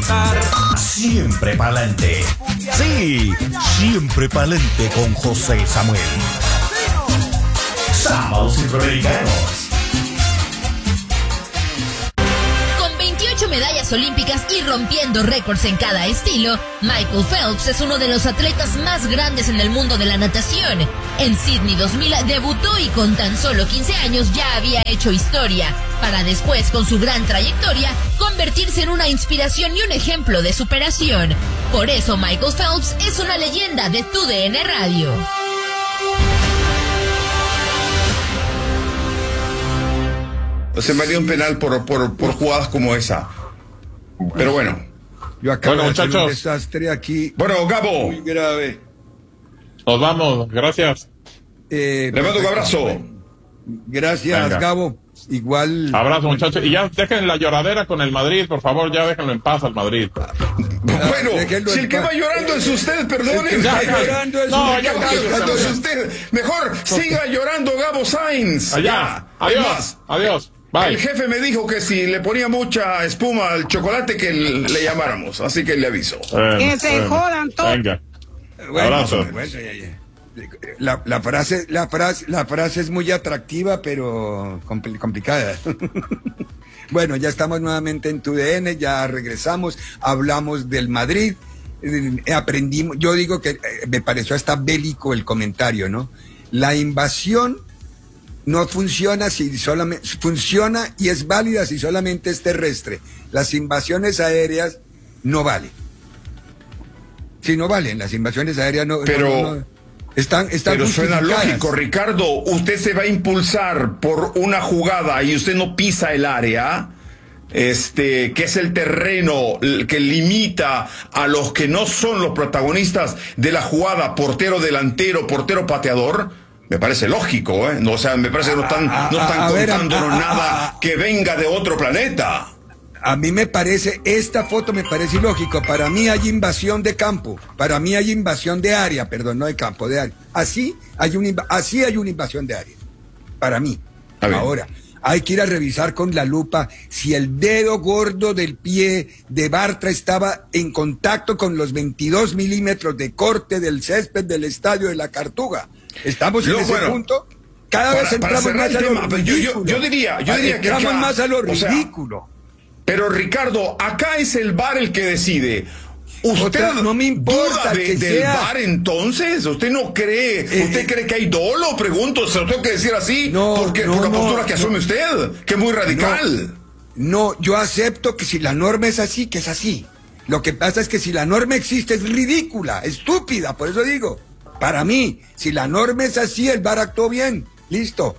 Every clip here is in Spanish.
estar siempre pa'lante. Sí, siempre pa'lante con José Samuel. Sábados Centroamericanos. Con 28 medallas olímpicas y rompiendo récords en cada estilo, Michael Phelps es uno de los atletas más grandes en el mundo de la natación. En Sydney 2000 debutó y con tan solo 15 años ya había hecho historia, para después, con su gran trayectoria, convertirse en una inspiración y un ejemplo de superación. Por eso Michael Phelps es una leyenda de TUDN Radio. Se me dio un penal por jugadas como esa. Pero bueno. Yo acabo de hacer muchachos, un desastre aquí. Bueno, Gabo. Muy grave. Nos vamos, gracias. Le mando un abrazo. Gracias, Venga. Gabo. Igual. Abrazo, muchachos. Y ya dejen la lloradera con el Madrid, por favor, ya déjenlo en paz al Madrid. Bueno, déjenlo si en el que paz. va llorando es usted, perdone. El que está llorando es No, usted. ya Llorando es usted. Mejor siga llorando, Gabo Sainz. Allá. Ya. Adiós. Además, Adiós. Bye. el jefe me dijo que si le ponía mucha espuma al chocolate que le llamáramos, así que le aviso. Que se jodan todos. Venga. Bueno, Abrazo. bueno, ya. La frase es muy atractiva, pero complicada. Bueno, ya estamos nuevamente en TUDN, ya regresamos, hablamos del Madrid, aprendimos, yo digo que me pareció hasta bélico el comentario, ¿no? La invasión no funciona si solamente funciona y es válida si solamente es terrestre. Las invasiones aéreas no valen. Si no valen, las invasiones aéreas no. Pero Están Pero suena justificadas. lógico, Ricardo. Usted se va a impulsar por una jugada y usted no pisa el área, que es el terreno que limita a los que no son los protagonistas de la jugada, portero delantero, portero pateador. Me parece lógico, ¿eh? No, o sea, me parece que no están contándonos nada que venga de otro planeta. A mí me parece, esta foto me parece ilógico. Para mí hay invasión de campo. Para mí hay invasión de área, perdón, no de campo, de área. Así hay una invasión de área. Para mí. Ahora, hay que ir a revisar con la lupa si el dedo gordo del pie de Bartra estaba en contacto con los 22 milímetros de corte del césped del estadio de la Cartuga. ¿Estamos en ese punto? Cada vez entramos más a lo ridículo. Yo diría que entramos acá, más a lo o sea, ridículo. pero Ricardo, acá es el VAR el que decide. ¿Usted no me importa duda que del sea. VAR entonces? ¿Usted no cree? ¿Usted cree que hay dolo? Pregunto, ¿se lo tengo que decir así? Por la postura que asume usted, que es muy radical. No, yo acepto que si la norma es así, que es así. Lo que pasa es que si la norma existe es ridícula, estúpida, por eso digo. Para mí, si la norma es así, el VAR actuó bien. Listo.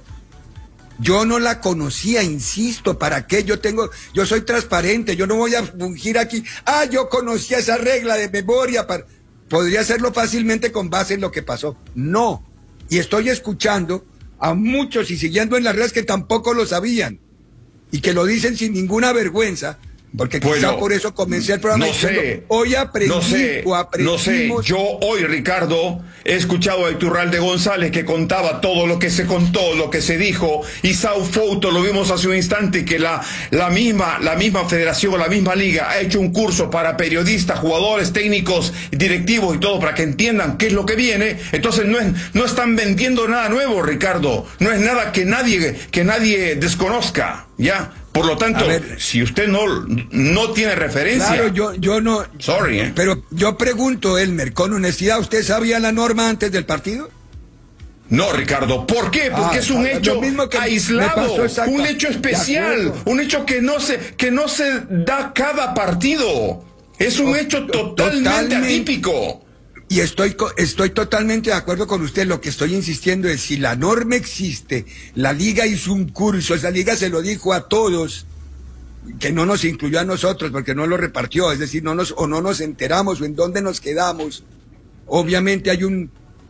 Yo no la conocía, insisto, ¿para qué? Yo soy transparente, yo no voy a fungir aquí. Yo conocía esa regla de memoria. Podría hacerlo fácilmente con base en lo que pasó. No. Y estoy escuchando a muchos y siguiendo en las redes que tampoco lo sabían. Y que lo dicen sin ninguna vergüenza. Porque quizá por eso comencé el programa diciendo, hoy aprendí o aprendimos. No sé, yo hoy, Ricardo, he escuchado a Iturralde González que contaba todo lo que se contó, lo que se dijo, y Sao Fouto, lo vimos hace un instante, que la misma federación, la misma liga, ha hecho un curso para periodistas, jugadores, técnicos, directivos y todo, para que entiendan qué es lo que viene. Entonces no están vendiendo nada nuevo, Ricardo, no es nada que nadie desconozca, ¿ya? Por lo tanto, si usted no tiene referencia... Claro, yo no... Sorry, Pero yo pregunto, Elmer, con honestidad, ¿usted sabía la norma antes del partido? No, Ricardo. ¿Por qué? Porque es un hecho aislado, un hecho especial, un hecho que no se da cada partido. Es un hecho totalmente atípico. Y estoy totalmente de acuerdo con usted. Lo que estoy insistiendo es, si la norma existe, la liga hizo un curso, esa liga se lo dijo a todos, que no nos incluyó a nosotros porque no lo repartió, es decir, no nos enteramos o en dónde nos quedamos. Obviamente hay un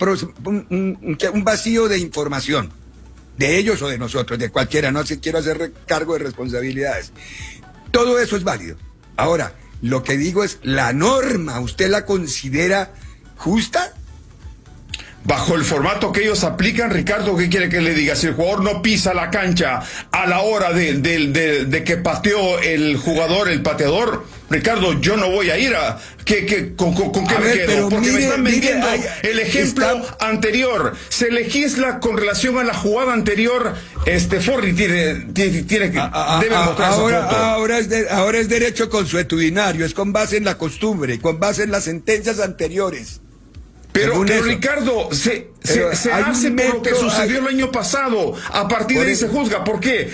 vacío de información, de ellos o de nosotros, de cualquiera, no quiero hacer cargo de responsabilidades. Todo eso es válido. Ahora, lo que digo es, la norma, ¿usted la considera justa? bajo el formato que ellos aplican, Ricardo, ¿qué quiere que le diga? Si el jugador no pisa la cancha a la hora de que pateó el jugador, el pateador, Ricardo, yo no voy a ir a... ¿Con qué me quedo? Porque me están vendiendo el ejemplo anterior. Se legisla con relación a la jugada anterior. Forri debe mostrar esa foto. Ahora es derecho consuetudinario, es con base en la costumbre, con base en las sentencias anteriores. Pero Ricardo, se hace por lo que sucedió el año pasado. A partir de ahí se juzga. ¿Por qué?